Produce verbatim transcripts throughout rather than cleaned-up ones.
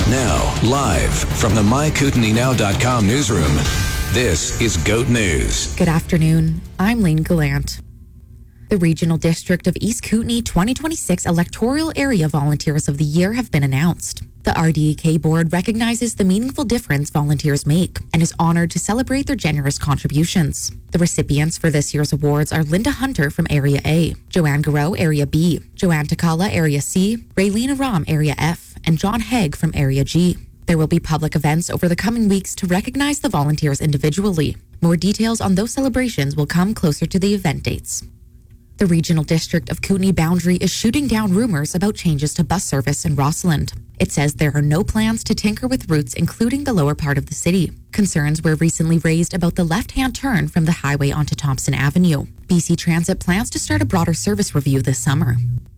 Now, live from the my kootenai now dot com newsroom, this is GOAT News. Good afternoon. I'm Lane Gallant. The Regional District of East Kootenai twenty twenty-six Electoral Area Volunteers of the Year have been announced. The R D E K board recognizes the meaningful difference volunteers make and is honored to celebrate their generous contributions. The recipients for this year's awards are Linda Hunter from Area A, Joanne Garreau, Area B, Joanne Takala, Area C, Raylene Ram, Area F, and John Haig from Area G. There will be public events over the coming weeks to recognize the volunteers individually. More details on those celebrations will come closer to the event dates. The Regional District of Kootenai Boundary is shooting down rumors about changes to bus service in Rossland. It says there are no plans to tinker with routes, including the lower part of the city. Concerns were recently raised about the left-hand turn from the highway onto Thompson Avenue. B C Transit plans to start a broader service review this summer.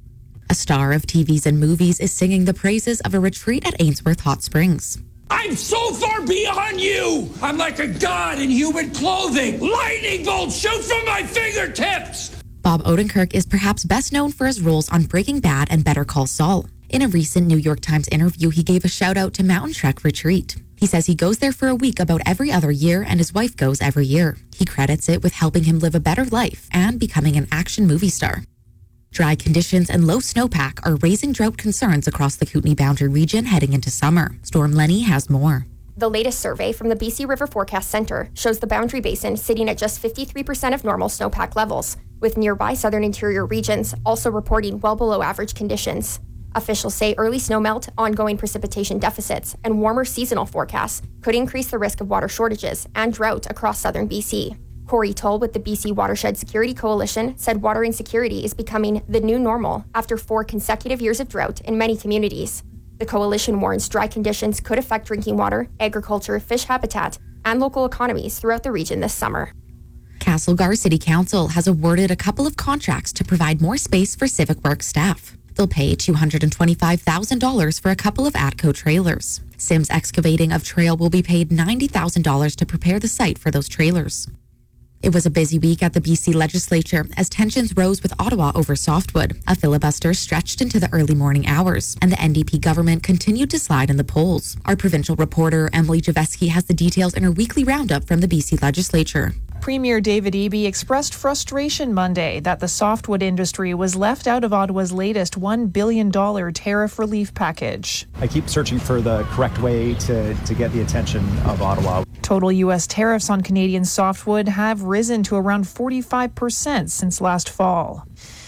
A star of T Vs and movies is singing the praises of a retreat at Ainsworth Hot Springs. I'm so far beyond you! I'm like a god in human clothing! Lightning bolts shoot from my fingertips! Bob Odenkirk is perhaps best known for his roles on Breaking Bad and Better Call Saul. In a recent New York Times interview, he gave a shout-out to Mountain Trek Retreat. He says he goes there for a week about every other year, and his wife goes every year. He credits it with helping him live a better life and becoming an action movie star. Dry conditions and low snowpack are raising drought concerns across the Kootenai Boundary region heading into summer. Storm Lenny has more. The latest survey from the B C River Forecast Center shows the Boundary Basin sitting at just fifty-three percent of normal snowpack levels, with nearby southern interior regions also reporting well below average conditions. Officials say early snowmelt, ongoing precipitation deficits, and warmer seasonal forecasts could increase the risk of water shortages and drought across southern B C. Corey Toll with the B C Watershed Security Coalition said water insecurity is becoming the new normal after four consecutive years of drought in many communities. The coalition warns dry conditions could affect drinking water, agriculture, fish habitat, and local economies throughout the region this summer. Castlegar City Council has awarded a couple of contracts to provide more space for Civic Works staff. They'll pay two hundred twenty-five thousand dollars for a couple of Atco trailers. Sims Excavating of Trail will be paid ninety thousand dollars to prepare the site for those trailers. It was a busy week at the B C Legislature as tensions rose with Ottawa over softwood. A filibuster stretched into the early morning hours, and the N D P government continued to slide in the polls. Our provincial reporter, Emily Javeski, has the details in her weekly roundup from the B C Legislature. Premier David Eby expressed frustration Monday that the softwood industry was left out of Ottawa's latest one billion dollars tariff relief package. I keep searching for the correct way to, to get the attention of Ottawa. Total U S tariffs on Canadian softwood have risen to around forty-five percent since last fall.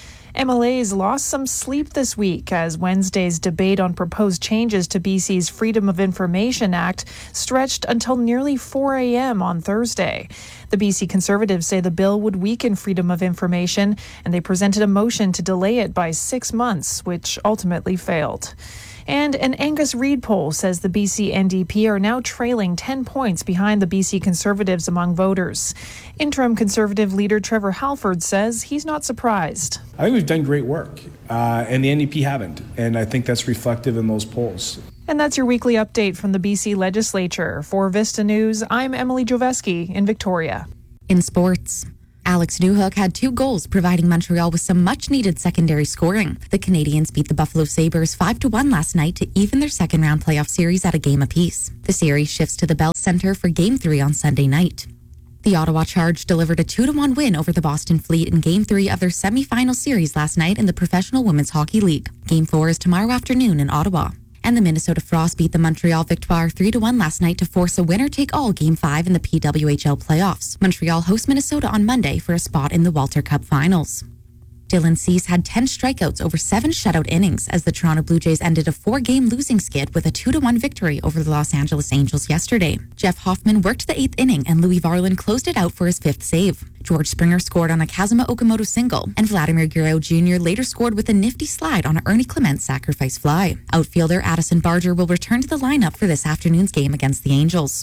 M L As lost some sleep this week as Wednesday's debate on proposed changes to B C's Freedom of Information Act stretched until nearly four a.m. on Thursday. The B C Conservatives say the bill would weaken freedom of information, and they presented a motion to delay it by six months, which ultimately failed. And an Angus Reid poll says the B C N D P are now trailing ten points behind the B C Conservatives among voters. Interim Conservative leader Trevor Halford says he's not surprised. I think we've done great work, uh, and the N D P haven't, and I think that's reflective in those polls. And that's your weekly update from the B C Legislature. For Vista News, I'm Emily Joveski in Victoria. In sports, Alex Newhook had two goals, providing Montreal with some much-needed secondary scoring. The Canadiens beat the Buffalo Sabres five to one last night to even their second-round playoff series at a game apiece. The series shifts to the Bell Centre for Game three on Sunday night. The Ottawa Charge delivered a two to one win over the Boston Fleet in Game three of their semi-final series last night in the Professional Women's Hockey League. Game four is tomorrow afternoon in Ottawa. And the Minnesota Frost beat the Montreal Victoire three to one last night to force a winner-take-all Game five in the P W H L playoffs. Montreal hosts Minnesota on Monday for a spot in the Walter Cup finals. Dylan Cease had ten strikeouts over seven shutout innings as the Toronto Blue Jays ended a four-game losing skid with a two to one victory over the Los Angeles Angels yesterday. Jeff Hoffman worked the eighth inning and Louis Varland closed it out for his fifth save. George Springer scored on a Kazuma Okamoto single, and Vladimir Guerrero Junior later scored with a nifty slide on an Ernie Clement sacrifice fly. Outfielder Addison Barger will return to the lineup for this afternoon's game against the Angels.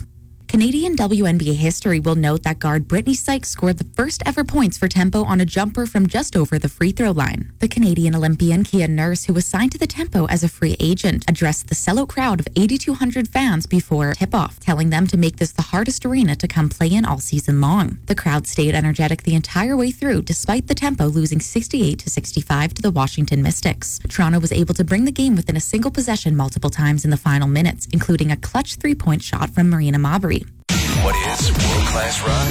Canadian W N B A history will note that guard Brittany Sykes scored the first ever points for Tempo on a jumper from just over the free throw line. The Canadian Olympian Kia Nurse, who was signed to the Tempo as a free agent, addressed the sellout crowd of eighty-two hundred fans before tip-off, telling them to make this the hardest arena to come play in all season long. The crowd stayed energetic the entire way through, despite the Tempo losing sixty-eight to sixty-five to the Washington Mystics. Toronto was able to bring the game within a single possession multiple times in the final minutes, including a clutch three-point shot from Marina Mabrey. What is world-class rock?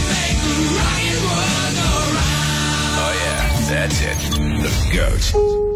Oh yeah, that's it. The GOAT.